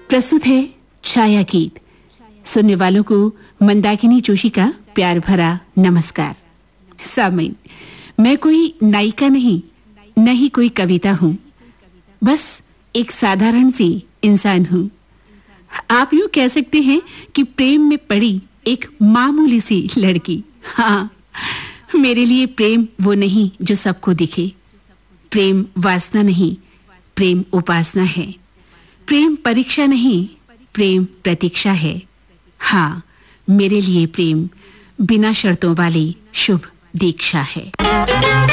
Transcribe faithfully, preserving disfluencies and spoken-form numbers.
प्रस्तुत है छाया गीत। सुनने वालों को मंदाकिनी जोशी का प्यार भरा नमस्कार। सामीन, मैं कोई नायिका नहीं, न ही कोई कविता हूँ, बस एक साधारण सी इंसान हूँ। आप यूँ कह सकते हैं कि प्रेम में पड़ी एक मामूली सी लड़की। हाँ, मेरे लिए प्रेम वो नहीं जो सबको दिखे। प्रेम वासना नहीं, प्रेम उपासना है। प्रेम परीक्षा नहीं, प्रेम प्रतीक्षा है। हाँ, मेरे लिए प्रेम बिना शर्तों वाली शुभ दीक्षा है।